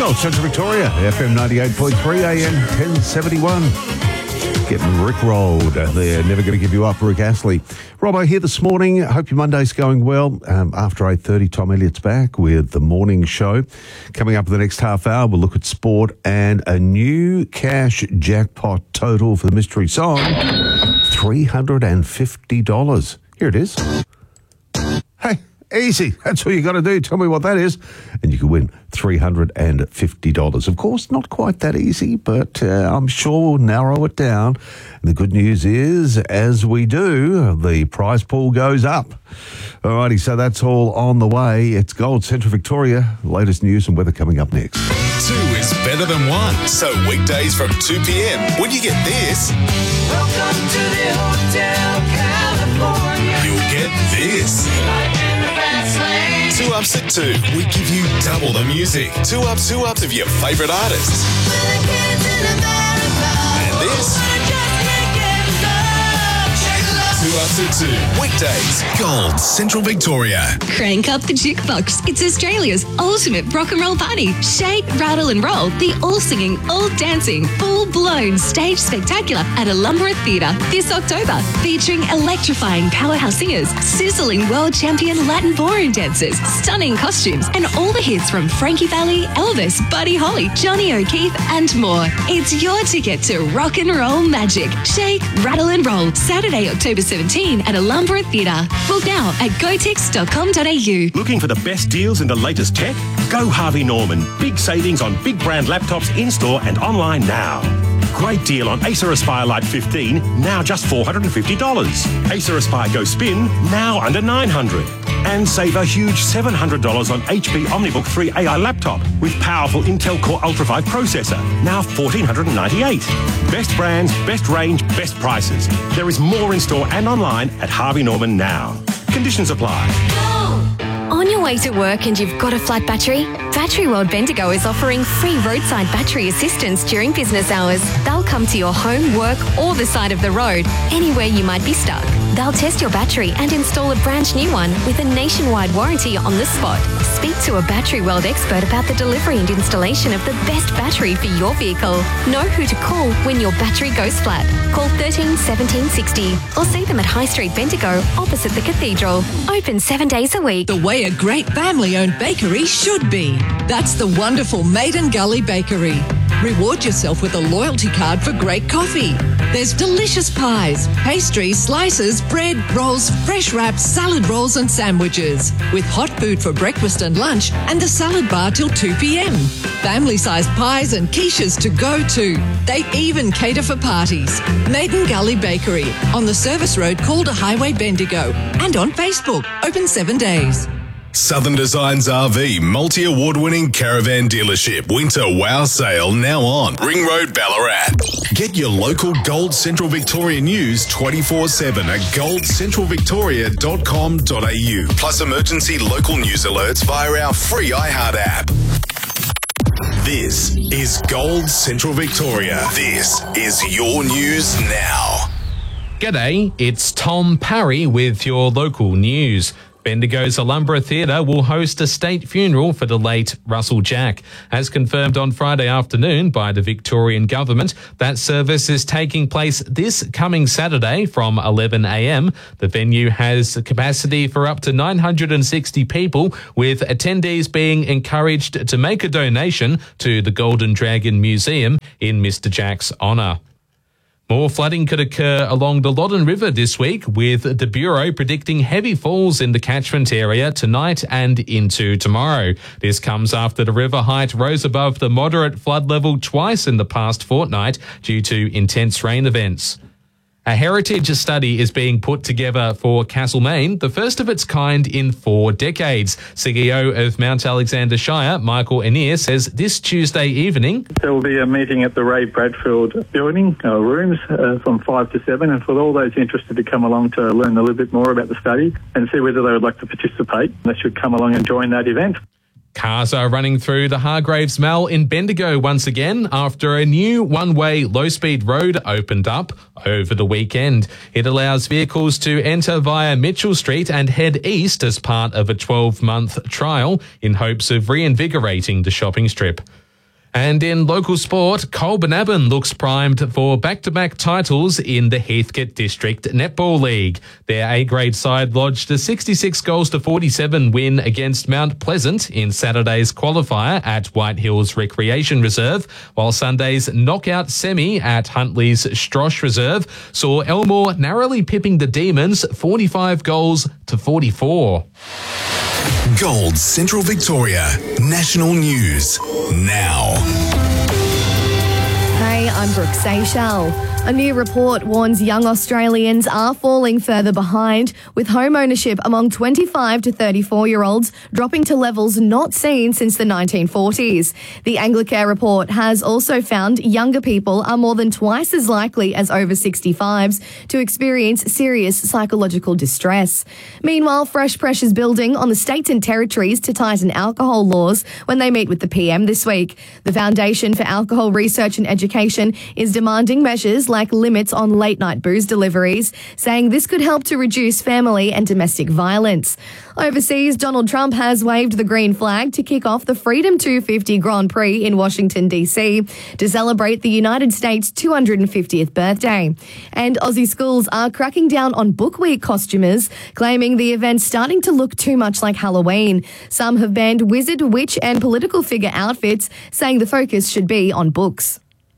Gold Central Victoria, FM 98.3 AM 1071. Getting rickrolled there. Never going to give you up, Rick Astley. Robbo here this morning. Hope your Monday's going well. After 8:30, Tom Elliott's back with the morning show. Coming up in the next half hour, we'll look at sport and a new cash jackpot total for the mystery song. $350. Here it is. Hey, easy. That's all you got to do. Tell me what that is. And you can win $350. Of course, not quite that easy, but I'm sure we'll narrow it down. And the good news is, as we do, the prize pool goes up. Alrighty, so that's all on the way. It's Gold Central Victoria. Latest news and weather coming up next. 2 is better than 1. So weekdays from 2 p.m. when you get this. Welcome to the Hotel California. You'll get this. 2 Ups at 2. We give you double the music. 2 ups of your favourite artists. And this. 2 Ups at 2. Weekdays. Gold Central Victoria. Crank up the jukebox. It's Australia's ultimate rock and roll party. Shake, rattle and roll. The all-singing, all-dancing, full-blown stage spectacular at Alumbra Theatre this October. Featuring electrifying powerhouse singers, sizzling world champion Latin ballroom dancers, stunning costumes, and all the hits from Frankie Valli, Elvis, Buddy Holly, Johnny O'Keefe, and more. It's your ticket to rock and roll magic. Shake, rattle and roll. Saturday, October 17 at Alumbra Theatre. Book now at gotix.com.au. Looking for the best deals in the latest tech? Go Harvey Norman. Big savings on big brand laptops in-store and online now. Great deal on Acer Aspire Lite 15, now just $450. Acer Aspire Go Spin, now under $900. And save a huge $700 on HP OmniBook 3 AI laptop with powerful Intel Core Ultra 5 processor, now $1,498. Best brands, best range, best prices. There is more in store and online at Harvey Norman now. Conditions apply. On your way to work and you've got a flat battery? Battery World Bendigo is offering free roadside battery assistance during business hours. They'll come to your home, work or the side of the road, anywhere you might be stuck. They'll test your battery and install a brand new one with a nationwide warranty on the spot. Speak to a Battery World expert about the delivery and installation of the best battery for your vehicle. Know who to call when your battery goes flat. Call 13 17 60 or see them at High Street Bendigo opposite the Cathedral. Open 7 days a week. The way a great family-owned bakery should be. That's the wonderful Maiden Gully Bakery. Reward yourself with a loyalty card for great coffee. There's delicious pies, pastries, slices, bread, rolls, fresh wraps, salad rolls and sandwiches. With hot food for breakfast and lunch and the salad bar till 2 p.m. Family-sized pies and quiches to go to. They even cater for parties. Maiden Gully Bakery on the service road Calder Highway Bendigo and on Facebook. Open 7 days. Southern Designs RV multi-award-winning caravan dealership winter wow sale now on Ring Road, Ballarat. Get your local Gold Central Victoria news 24/7 at goldcentralvictoria.com.au. Plus emergency local news alerts via our free iHeart app. This is Gold Central Victoria. This is your news now. G'day, it's Tom Parry with your local news. Bendigo's Alumbra Theatre will host a state funeral for the late Russell Jack. As confirmed on Friday afternoon by the Victorian Government, that service is taking place this coming Saturday from 11 a.m. The venue has capacity for up to 960 people, with attendees being encouraged to make a donation to the Golden Dragon Museum in Mr. Jack's honour. More flooding could occur along the Loddon River this week, with the Bureau predicting heavy falls in the catchment area tonight and into tomorrow. This comes after the river height rose above the moderate flood level twice in the past fortnight due to intense rain events. A heritage study is being put together for Castlemaine, the first of its kind in 4 decades. CEO of Mount Alexander Shire, Michael Anir, says this Tuesday evening there will be a meeting at the Ray Bradfield building, rooms, from 5 to 7, and for all those interested to come along to learn a little bit more about the study and see whether they would like to participate, they should come along and join that event. Cars are running through the Hargraves Mall in Bendigo once again after a new one-way low-speed road opened up over the weekend. It allows vehicles to enter via Mitchell Street and head east as part of a 12-month trial in hopes of reinvigorating the shopping strip. And in local sport, Colbernabon looks primed for back-to-back titles in the Heathcote District Netball League. Their A-grade side lodged a 66-47 win against Mount Pleasant in Saturday's qualifier at White Hills Recreation Reserve, while Sunday's knockout semi at Huntley's Strosh Reserve saw Elmore narrowly pipping the Demons 45-44. Gold Central Victoria. National news now. Hey, I'm Brooke Seychelles. A new report warns young Australians are falling further behind, with home ownership among 25 to 34-year-olds dropping to levels not seen since the 1940s. The Anglicare report has also found younger people are more than twice as likely as over 65s to experience serious psychological distress. Meanwhile, fresh pressures building on the states and territories to tighten alcohol laws when they meet with the PM this week. The Foundation for Alcohol Research and Education is demanding measures like limits on late-night booze deliveries, saying this could help to reduce family and domestic violence. Overseas, Donald Trump has waved the green flag to kick off the Freedom 250 Grand Prix in Washington, D.C. to celebrate the United States' 250th birthday. And Aussie schools are cracking down on Book Week costumers, claiming the event's starting to look too much like Halloween. Some have banned wizard, witch and political figure outfits, saying the focus should be on books.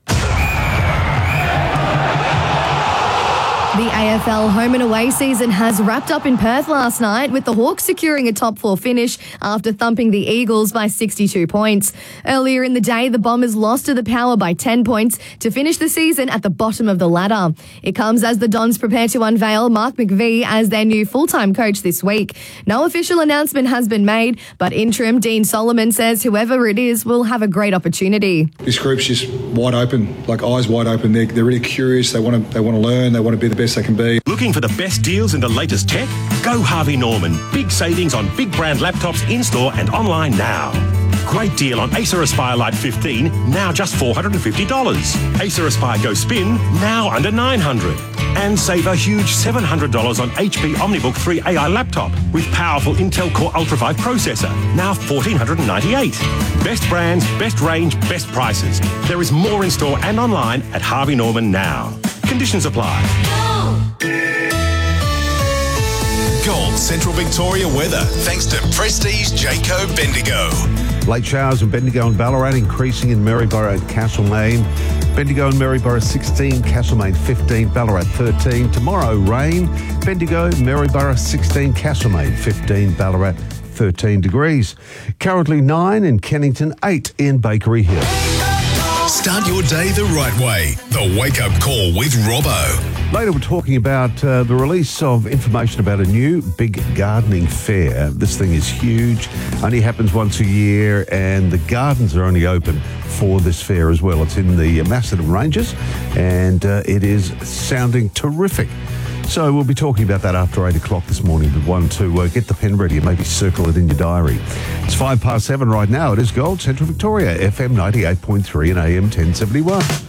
The AFL home and away season has wrapped up in Perth last night, with the Hawks securing a top 4 finish after thumping the Eagles by 62 points. Earlier in the day, the Bombers lost to the Power by 10 points to finish the season at the bottom of the ladder. It comes as the Dons prepare to unveil Mark McVie as their new full-time coach this week. No official announcement has been made, but interim Dean Solomon says whoever it is will have a great opportunity. This group's just wide open, like eyes wide open. They're really curious. They want to learn. They want to be the best they can be. Looking for the best deals and the latest tech? Go Harvey Norman. Big savings on big brand laptops in-store and online now. Great deal on Acer Aspire Lite 15, now just $450. Acer Aspire Go Spin, now under $900. And save a huge $700 on HP OmniBook 3 AI laptop with powerful Intel Core Ultra 5 processor, now $1,498. Best brands, best range, best prices. There is more in store and online at Harvey Norman now. Conditions apply. Gold Central Victoria weather, thanks to Prestige Jayco Bendigo. Late showers in Bendigo and Ballarat, increasing in Maryborough and Castlemaine. Bendigo and Maryborough 16, Castlemaine 15, Ballarat 13. Tomorrow, rain. Bendigo, Maryborough 16, Castlemaine 15, Ballarat 13 degrees. Currently 9 in Kennington, 8 in Bakery Hill. Start your day the right way. The Wake Up Call with Robbo. Later, we're talking about the release of information about a new big gardening fair. This thing is huge, only happens once a year, and the gardens are only open for this fair as well. It's in the Macedon Ranges, and it is sounding terrific. So we'll be talking about that after 8 o'clock this morning, but one to get the pen ready and maybe circle it in your diary. It's 7:05 right now. It is Gold Central Victoria, FM 98.3 and AM 1071.